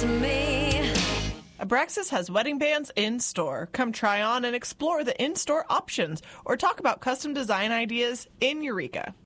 to me. Abraxas has wedding bands in store. Come try on and explore the in-store options or talk about custom design ideas in Eureka.